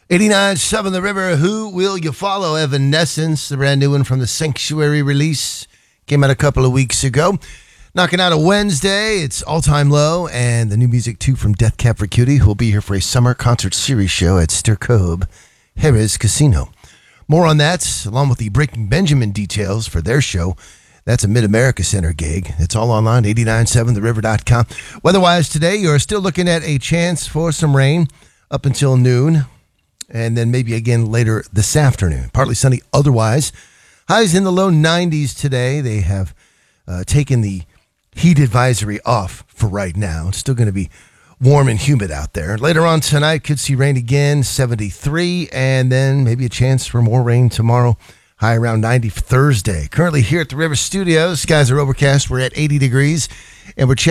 89.7 The River, Who Will You Follow? Evanescence, the brand new one from the Sanctuary release. Came out a couple of weeks ago. Knocking out a Wednesday, it's All Time Low, and the new music too from Death Cab for Cutie, who will be here for a summer concert series show at Stircobe Harrah's Casino. More on that, along with the Breaking Benjamin details for their show. That's a Mid-America Center gig. It's all online, 897theriver.com. Weather-wise today, you're still looking at a chance for some rain up until noon, and then maybe again later this afternoon. Partly sunny otherwise. Highs in the low 90s today. They have taken the heat advisory off for right now. It's still going to be warm and humid out there. Later on tonight, could see rain again, 73, and then maybe a chance for more rain tomorrow. High around 90 for Thursday. Currently here at the River Studios, skies are overcast. We're at 80 degrees, and we're checking